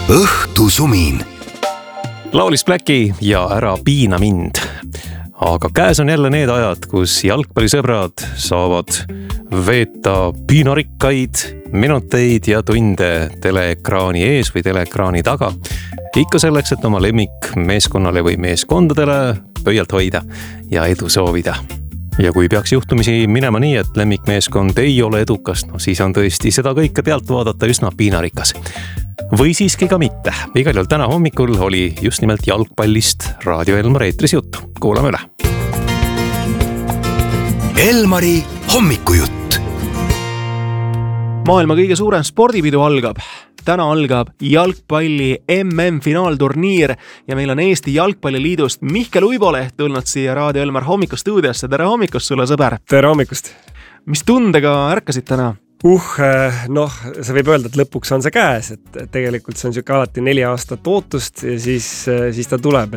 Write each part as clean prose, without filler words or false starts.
õhtusumin. Laulis Blacki ja Ära piina mind. Aga käes on jälle need ajad, kus jalgpallisõbrad saavad veeta piinarikkaid minuteid ja tunde teleekraani ees või teleekraani taga. Ikka selleks, et oma lemmik meeskonnale või meeskondadele pöialt hoida ja edu soovida. Ja kui peaks juhtumisi minema nii, et lemmikmeeskond ei ole edukas, siis on tõesti seda kõike pealt vaadata üsna piinarikas. Või siiski ka mitte. Igal juhul täna hommikul oli just nimelt jalgpallist Raadio Elmar eetris juttu. Kuulame üle. Elmari hommikujutt. Maailma kõige suurem spordipidu algab. Täna algab jalgpalli MM-finaalturniir ja meil on Eesti Jalgpalliliidust Mihkel Uiboleht tulnud siia Raadio Elmar hommikustuudiosse. Tere hommikust sulle, sõber! Tere hommikust! Mis tundega ärkasid täna? Sa võib öelda, et lõpuks on see käes, et tegelikult see on siuke alati 4 aastat ootust ja siis ta tuleb,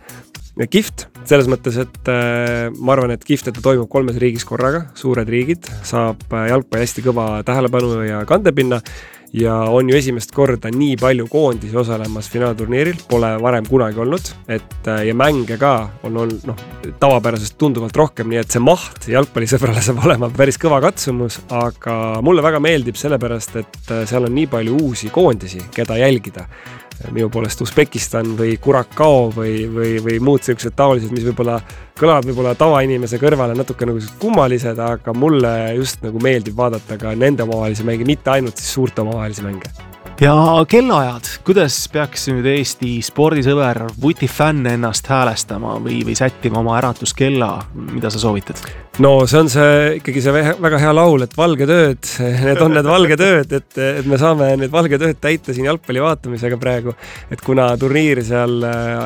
et kihvt selles mõttes, et ma arvan, et kihvt, et ta toimub 3 riigis korraga, suured riigid, saab jalgpalli hästi kõva tähelepanu ja kandepinna ja on ju esimest korda nii palju koondisi osalemas finaalturniiril, pole varem kunagi olnud, ja mänge ka on tavapärasest tunduvalt rohkem, nii et see maht jalgpallisõbrale saab olema päris kõva katsumus, aga mulle väga meeldib sellepärast, et seal on nii palju uusi koondisi, keda jälgida. Minu poolest Usbekistan või Curacao või muud sellised taolised, mis kõlavad tavainimese kõrvale natuke nagu kummalised, aga mulle just nagu meeldib vaadata ka nende omavahelisi mänge, mitte ainult siis suurte omavahelisi mänge. Ja kellaajad, kuidas peaks nüüd Eesti spordisõber vutifänn ennast häälestama või sättima oma äratuskella, mida sa soovitad? No see on ikkagi see väga hea laul, et valge tööd, need on need valge tööd, et me saame need valge tööd täita siin jalgpalli vaatamisega praegu, et kuna turniir seal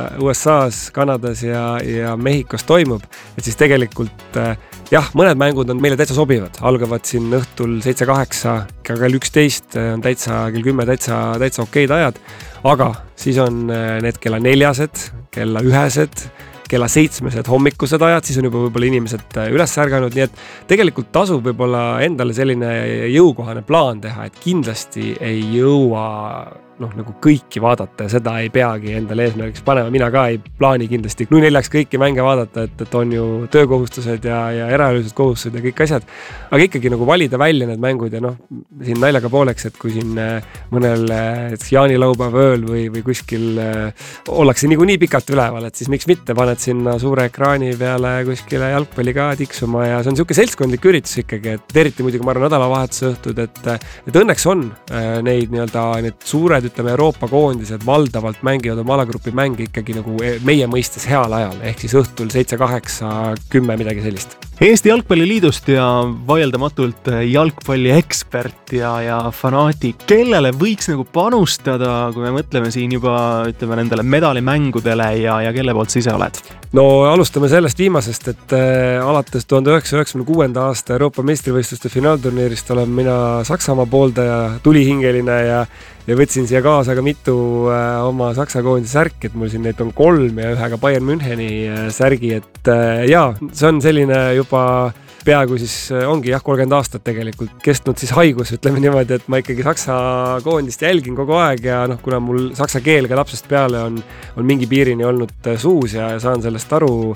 USAs, Kanadas ja Mehhikos toimub, et siis tegelikult mõned mängud on meile täitsa sobivad, algavad siin õhtul 7-8, ka kell 11 on täitsa kell 10 täitsa okeid ajad, aga siis on need kella 4-sed, kella 1-sed, kella 7-sed hommikused ajad, siis on juba võib-olla inimesed üles ärganud, nii et tegelikult tasub võib-olla endale selline jõukohane plaan teha, et kindlasti ei jõua nagu kõiki vaadata ja seda ei peagi endale eesmärgiks panema. Mina ka ei plaani kindlasti 4 kõiki mänge vaadata, et on ju töökohustused ja eraelulised kohustused ja kõik asjad. Aga ikkagi nagu valida välja need mängud ja siin naljaga pooleks, et kui siin mõnel jaanilaupäeva ööl või kuskil ollakse nii pikalt üleval, et siis miks mitte paned sinna suure ekraani peale kuskile jalgpalli ka tiksuma ja see on siuke seltskondlik üritus ikkagi, et eriti muidugi ma arvan nädalavahetuse õhtud, et õnneks on neid need suured Euroopa koondised valdavalt mängivad oma alagrupi mänge ikkagi nagu meie mõistes heal ajal, ehk siis õhtul 7, 8, 10, midagi sellist. Eesti Jalgpalliliidust ja vaieldamatult jalgpalli ekspert ja fanaatik, kellele võiks nagu panustada, kui me mõtleme siin juba nendele medalimängudele ja kelle poolt sa ise oled? No alustame sellest viimasest, et alates 1996. aasta Euroopa meistrivõistluste finaalturniirist olen mina Saksamaa pooldaja, tulihingeline ja võtsin siia kaasa ka mitu oma Saksa koondise särki, et mul siin neid on 3 ja ühega Bayern Müncheni särgi, et see on selline juba peaaegu siis ongi 30 aastat tegelikult kestnud siis haigus, ütleme niimoodi, et ma ikkagi Saksa koondist jälgin kogu aeg ja kuna mul saksa keel ka lapsest peale on mingi piirini olnud suus ja saan sellest aru,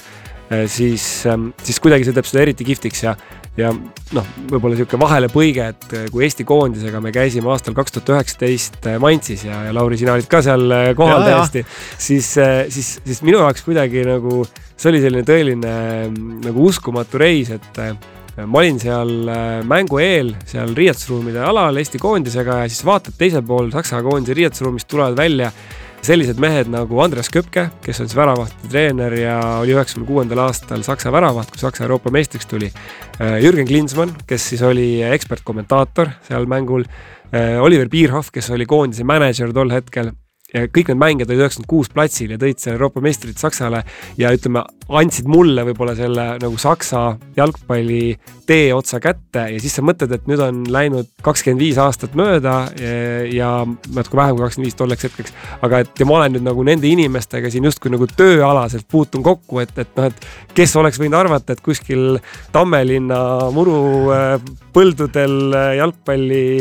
siis kuidagi see teeb seda eriti kihvtiks ja võib-olla siuke vahele põige, et kui Eesti koondisega me käisime aastal 2019 Mainzis ja Lauri, sina olid ka seal kohal täiesti, siis minu jaoks kuidagi nagu see oli selline tõeline nagu uskumatu reis, et ma olin seal mängu eel, seal riietusruumide alal Eesti koondisega ja siis vaatad teisel pool Saksa koondise riietusruumist tulevad välja sellised mehed nagu Andreas Köpke, kes on siis väravahti treener ja oli 96. aastal Saksa väravaht, kui Saksa Euroopa meistriks tuli. Jürgen Klinsmann, kes siis oli ekspertkommentaator seal mängul. Oliver Bierhoff, kes oli koondise manager tol hetkel. Ja kõik need mängijad olid 96 platsil ja tõid selle Euroopa meistrit Saksale ja andsid mulle võib-olla selle nagu Saksa jalgpalli tee otsa kätte ja siis sa mõtled, et nüüd on läinud 25 aastat mööda ja natuke vähem kui 25 tolleks hetkeks, aga ja ma olen nüüd nagu nende inimestega siin justkui nagu tööalaselt puutun kokku, et kes oleks võinud arvata, et kuskil Tammelinna muru põldudel jalgpalli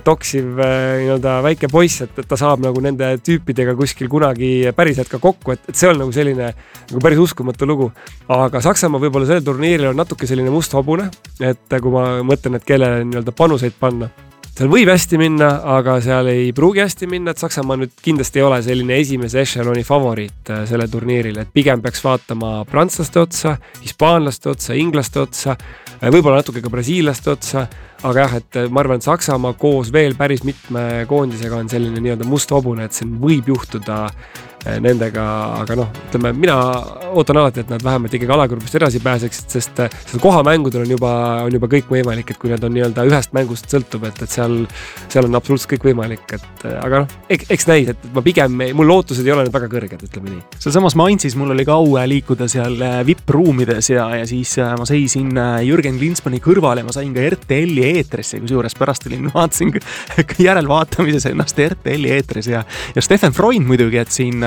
toksiv nii-öelda väike poiss, et ta saab nagu nende tüüpidega kuskil kunagi päriselt ka kokku, et see on nagu selline nagu päris uskumatu lugu. Aga Saksamaa võib-olla sellel turniiril on natuke selline must hobune, et kui ma mõtlen, et kellele nii-öelda panuseid panna. Seal võib hästi minna, aga seal ei pruugi hästi minna, et Saksamaa nüüd kindlasti ei ole selline esimese echeloni favoriit selle turniiril, et pigem peaks vaatama prantslaste otsa, hispaanlaste otsa, inglaste otsa, võib-olla natuke ka brasiillaste otsa, aga jah, et ma arvan, et Saksamaa koos veel päris mitme koondisega on selline nii-öelda must hobune, et siin võib juhtuda nendega, aga noh, ütleme, mina ootan alati, et nad vähemalt ikkagi alagrupist edasi pääseksid, sest kohamängudel on juba kõik võimalik, et kui nad on nii-öelda ühest mängust sõltub, et seal on absoluutselt kõik võimalik, et aga noh, eks näis, et ma pigem, mul lootused ei ole need väga kõrged, ütleme nii. Seal samas Mainzis mul oli ka au liikuda seal VIP-ruumides ja siis ma seisin Jürgen Klinsmanni kõrval ja ma sain ka RTL-i eetrisse, kusjuures pärast vaatasin järelvaatamises ennast RTL-i eetris ja Steffen Freund muidugi, et siin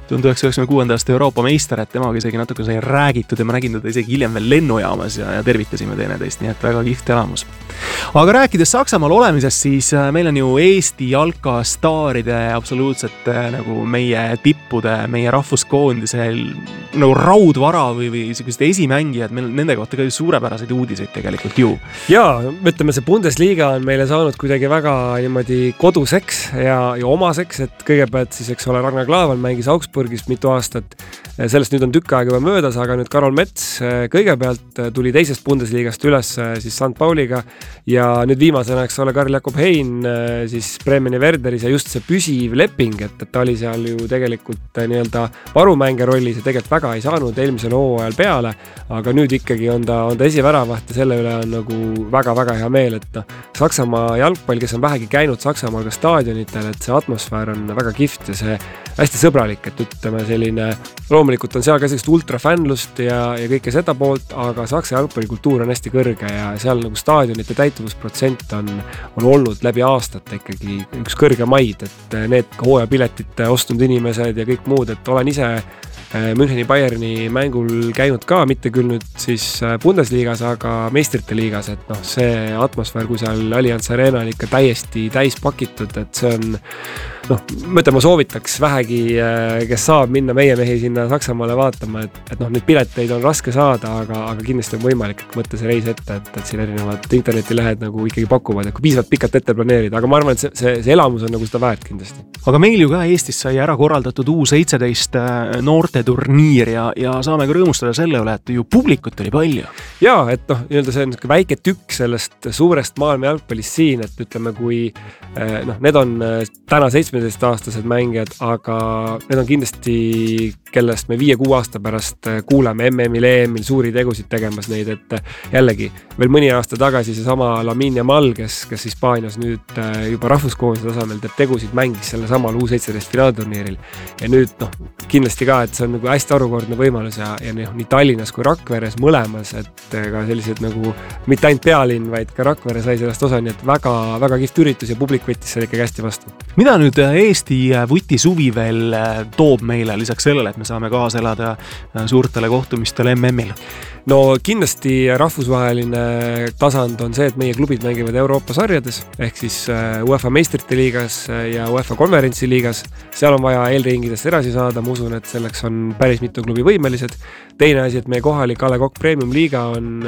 1996. aasta Euroopa meister, et temaga isegi natuke sai räägitud ja ma nägin teda isegi hiljem veel lennujaamas ja tervitasime teineteist, nii et väga kihvt elamus. Aga rääkides Saksamaal olemisest, siis meil on ju Eesti jalkastaaride absoluutselt nagu meie tippude, meie rahvuskoondise nagu raudvara või sellised esimängijad, meil nende kohta ka suurepäraseid uudiseid tegelikult ju. Jaa, ütleme, see Bundesliga on meile saanud kuidagi väga niimoodi koduseks ja omaseks, et kõigepealt siis, eks ole, Ragnar Klavan mängis Augsburgis mitu aastat. Sellest nüüd on tükk aega juba möödas, aga nüüd Karol Mets kõigepealt tuli teisest Bundesligast üles siis St. Pauliga ja nüüd viimasena, eks ole, Karl Jakob Hein siis Bremeni Werderis ja just see püsiv leping, et ta oli seal ju tegelikult nii-öelda varumängija rollis ja tegelikult väga ei saanud eelmisel hooajal peale, aga nüüd ikkagi on ta esiväravaht ja selle üle on nagu väga-väga hea meel, et Saksamaa jalgpall, kes on vähegi käinud Saksamaal ka staadionitel, et see atmosfäär on väga kihvt ja see hästi sõbralik, et ütleme selline, loomulikult on seal ka sellist ultrafännlust ja kõike seda poolt, aga Saksa jalgpallikultuur on hästi kõrge ja seal nagu staadionite täituvusprotsent on olnud läbi aastate ikkagi üks kõrgemaid, et need hooajapiletite ostnud inimesed ja kõik muud, et olen ise Müncheni Bayerni mängul käinud ka, mitte küll nüüd siis Bundesligas, aga meistrite liigas, et noh, see atmosfäär, kui seal Allianz Arena on ikka täiesti täis pakitud, et see on noh, ma soovitaks vähegi, kes saab minna meie mehi sinna Saksamaale vaatama, et noh, neid pileteid on raske saada, aga kindlasti on võimalik, et mõtta see reis ette, et siin erinevad internetilehed nagu ikkagi pakuvad, et kui piisavalt pikalt ette planeerida, aga ma arvan, et see elamus on nagu seda väärt kindlasti. Aga meil ju ka Eestis sai ära korraldatud U17 noorte turniir ja saame ka rõõmustada selle üle, et ju publikut oli palju. Jaa, et noh, nii-öelda see on väike tükk sellest suurest maailma jalgpallist siin, et ütleme, kui noh, need on täna 17-aastased mängijad, aga need on kindlasti, kellest me 5-6 aasta pärast kuuleme MM-il, EM-il suuri tegusid tegemas neid, et jällegi veel mõni aasta tagasi see sama Lamine Yamal, kes Hispaanias nüüd juba rahvuskoondise tasemel teeb tegusid, mängis selle samal U17 finaalturniiril ja nüüd noh, kindlasti ka, et see on nagu hästi arukordne võimalus ja nii Tallinnas kui Rakveres mõlemas, et ka sellised nagu mitte ainult pealinn, vaid ka Rakvere sai sellest osa, nii et väga kihvt üritus ja publik võttis selle ikkagi hästi vastu. Mida nüüd Eesti vutisuvi veel toob meile lisaks sellele, et me saame kaasa elada suurtele kohtumistele MM-il? No kindlasti rahvusvaheline tasand on see, et meie klubid mängivad Euroopa sarjades, ehk siis UEFA meistrite liigas ja UEFA konverentsi liigas. Seal on vaja eelringidest edasi saada, ma usun, et selleks on päris mitu klubi võimelised. Teine asi, et meie kohalik A. Le Coq Premium liiga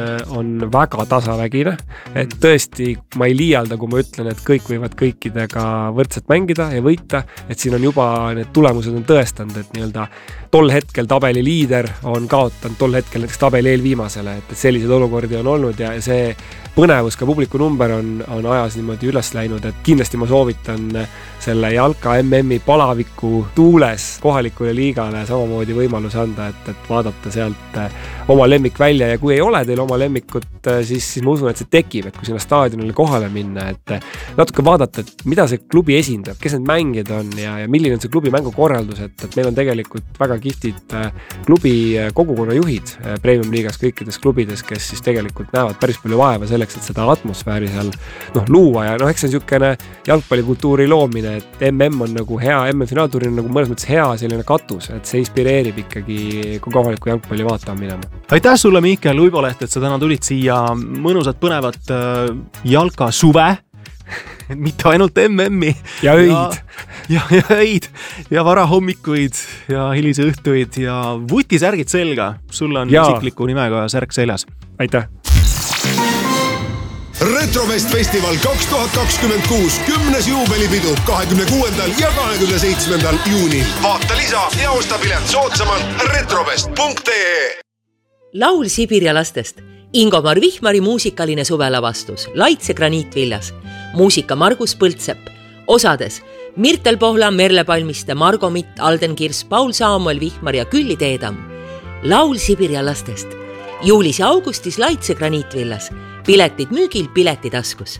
on väga tasavägine, et tõesti ma ei liialda, kui ma ütlen, et kõik võivad kõikidega võrdselt mängida ja võita, et siin on juba need tulemused on tõestanud, et nii-öelda tol hetkel tabeli liider on kaotanud tol hetkel näiteks tabeli eelviimasele, et sellised olukordi on olnud ja see põnevus, ka publiku number on ajas niimoodi üles läinud, et kindlasti ma soovitan selle jalka MM-i palaviku tuules kohalikule liigale samamoodi võimaluse anda, et vaadata sealt oma lemmik välja ja kui ei ole teil oma lemmikut, siis ma usun, et see tekib, et kui sinna staadionile kohale minna, et natuke vaadata, et mida see klubi esindab, kes need mängijad on ja milline on see klubi mängukorraldus, et meil on tegelikult väga kihvtid klubi kogukonna juhid Premium liigas kõikides klubides, kes siis tegelikult näevad päris palju vaeva selleks, et seda atmosfääri seal luua ja eks see on niisugune jalgpallikultuuri loomine, et MM on nagu hea, MM-finaalturniir on nagu mõnes mõttes hea selline katus, et see inspireerib ikkagi kohaliku jalgpalli vaatama minema. Aitäh sulle, Mihkel Uiboleht, et sa täna tulid siia mõnusat põnevat jalkasuve mitte ainult MM-i. Ja öid. Ja öid ja varahommikuid ja hilise õhtuid ja vutisärgid selga. Sul on isikliku nimega särk seljas. Aitäh! Retrofest Festival 2026 10. juubelipidu 26. ja 27. juunil. Vaata lisa ja osta pilet soodsamalt retrofest.ee. Laul Sibiria lastest. Ingomar Vihmari muusikaline suvelavastus Laitse graniitviljas. Muusika Margus Põldsepp. Osades Mirtel Pohla, Merle Palmiste, Margo Mitt, Alden Kirs, Paul Saamuel Vihmar ja Külli Teedam. Laul Sibiria lastest. Juulis ja augustis Laitse graniitvillas. Piletid müügil Piletitaskus.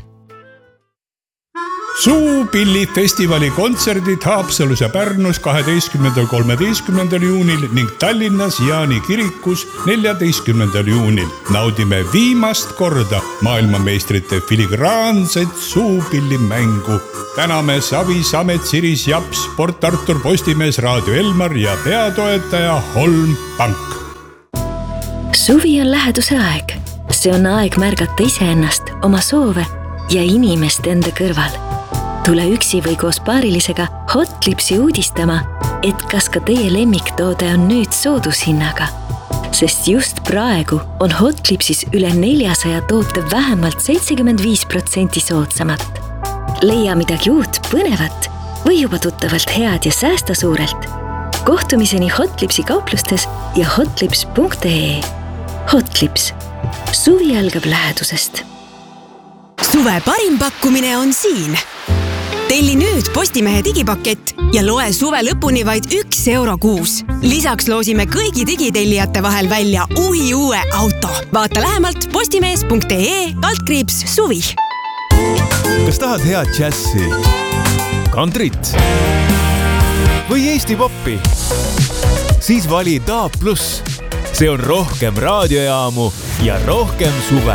Suupillifestivali kontserdid Haapsalus ja Pärnus 12.–13. juunil ning Tallinnas Jaani kirikus 14. juunil. Naudime viimast korda maailmameistrite filigraanset suupillimängu. Täname Savi, Samet, Siris, Japs, Port Artur, Postimees, Raadio Elmar ja peatoetaja Holm Pank. Suvi on läheduse aeg. See on aeg märgata iseennast, oma soove ja inimest enda kõrval. Tule üksi või koos paarilisega Hotlipsi uudistama, et kas ka teie lemmiktoode on nüüd soodushinnaga. Sest just praegu on Hotlipsis üle 400 toote vähemalt 75% soodsamat. Leia midagi uut, põnevat või juba tuttavalt head ja säästa suurelt. Kohtumiseni Hotlipsi kauplustes ja hotlips.ee. Hotlips. Suvi algab lähedusest. Suve parim pakkumine on siin. Telli nüüd Postimehe digipakett ja loe suve lõpuni vaid €1 kuus. Lisaks loosime kõigi digitellijate vahel välja uue auto. Vaata lähemalt postimees.ee/suvi. Kas tahad head džässi, kantrit või Eesti poppi? Siis vali DAB+. See on rohkem raadiojaamu ja rohkem suve.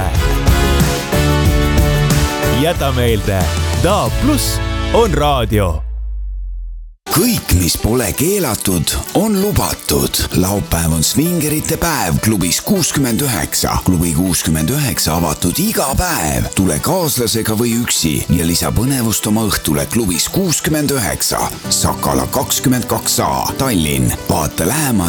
Jäta meelde, DAB+ on raadio. Kõik, mis pole keelatud, on lubatud. Laupäev on svingerite päev klubis 69. Klubi 69 avatud iga päev. Tule kaaslasega või üksi ja lisa põnevust oma õhtule klubis 69. Sakala 22A, Tallinn. Vaata lähemalt